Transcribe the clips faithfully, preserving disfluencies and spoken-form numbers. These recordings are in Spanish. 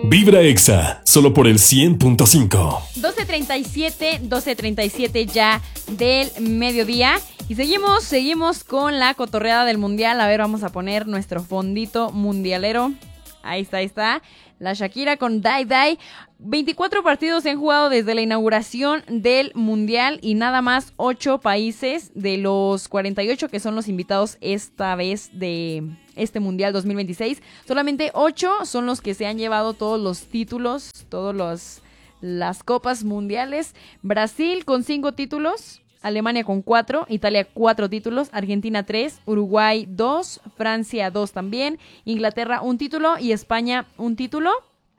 Vibra Exa, solo por el cien punto cinco. doce treinta y siete, doce treinta y siete ya del mediodía. Y seguimos, seguimos con la cotorreada del mundial. A ver, vamos a poner nuestro fondito mundialero. Ahí está, ahí está. La Shakira con Die Die. veinticuatro partidos se han jugado desde la inauguración del mundial y nada más ocho países de los cuarenta y ocho que son los invitados esta vez de este mundial dos mil veintiséis. Solamente ocho son los que se han llevado todos los títulos, todos los las copas mundiales. Brasil con cinco títulos. Alemania con cuatro, Italia cuatro títulos, Argentina tres, Uruguay dos, Francia dos también, Inglaterra un título y España un título.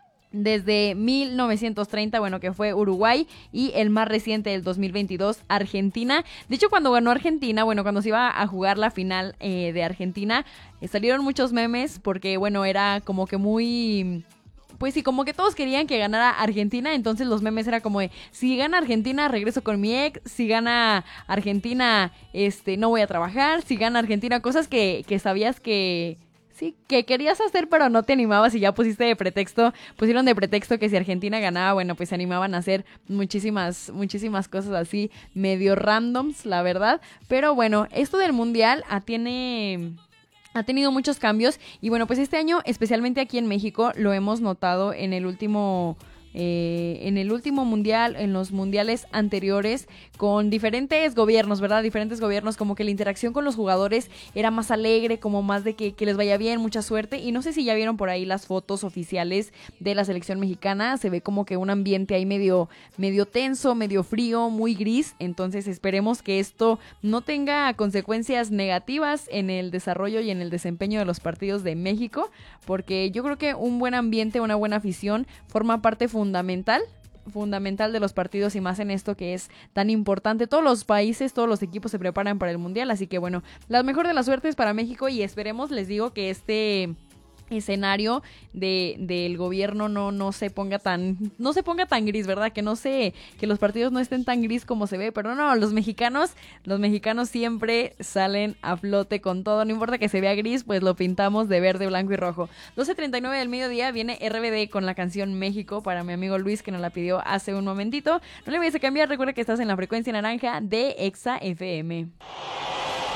Desde mil novecientos treinta, bueno, que fue Uruguay, y el más reciente del dos mil veintidós, Argentina. De hecho, cuando ganó Argentina, bueno, cuando se iba a jugar la final eh, de Argentina, eh, salieron muchos memes porque, bueno, era como que muy... Pues sí, como que todos querían que ganara Argentina, entonces los memes era como de, si gana Argentina, regreso con mi ex, si gana Argentina, este, no voy a trabajar, si gana Argentina, cosas que, que sabías que, sí, que querías hacer pero no te animabas y ya pusiste de pretexto, pusieron de pretexto que si Argentina ganaba, bueno, pues se animaban a hacer muchísimas, muchísimas cosas así, medio randoms, la verdad, pero bueno, esto del mundial ah, tiene... Ha tenido muchos cambios y bueno, pues este año, especialmente aquí en México, lo hemos notado en el último... Eh, en el último mundial, en los mundiales anteriores, con diferentes gobiernos, ¿verdad? Diferentes gobiernos, como que la interacción con los jugadores era más alegre, como más de que, que les vaya bien, mucha suerte. Y no sé si ya vieron por ahí las fotos oficiales de la selección mexicana. Se ve como que un ambiente ahí medio, medio tenso, medio frío, muy gris. Entonces esperemos que esto no tenga consecuencias negativas en el desarrollo y en el desempeño de los partidos de México, porque yo creo que un buen ambiente, una buena afición forma parte fundamental fundamental, fundamental de los partidos y más en esto que es tan importante. Todos los países, todos los equipos se preparan para el mundial, así que bueno, la mejor de las suertes para México y esperemos, les digo, que este escenario de del gobierno no no se ponga tan no se ponga tan gris, ¿verdad? Que no sé, que los partidos no estén tan gris como se ve, pero no, los mexicanos, los mexicanos siempre salen a flote con todo, no importa que se vea gris, pues lo pintamos de verde, blanco y rojo. doce treinta y nueve del mediodía viene R B D con la canción México para mi amigo Luis que nos la pidió hace un momentito. No le vayas a cambiar, recuerda que estás en la frecuencia naranja de Exa F M.